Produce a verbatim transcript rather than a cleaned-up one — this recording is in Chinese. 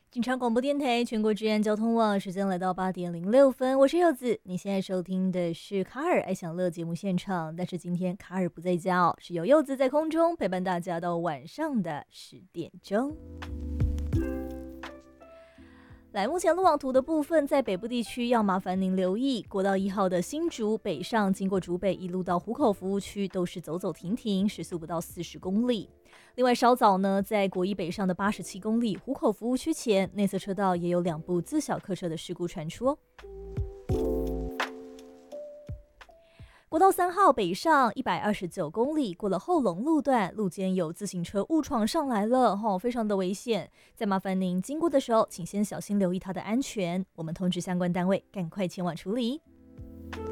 警察广播电台全国治安交通网，时间来到八点零六分，我是柚子。你现在收听的是卡尔爱享乐节目现场，但是今天卡尔不在家哦，是由柚子在空中陪伴大家到晚上的十点钟。来，目前路网图的部分，在北部地区要麻烦您留意，国道一号的新竹北上，经过竹北一路到湖口服务区，都是走走停停，时速不到四十公里。另外，稍早呢，在国一北上的八十七公里湖口服务区前，内侧车道也有两部自小客车的事故传出哦。国道三号北上一百二十九公里，过了后龙路段，路肩有自行车误闯上来了，吼，非常的危险。再麻烦您经过的时候，请先小心留意它的安全。我们通知相关单位，赶快前往处理。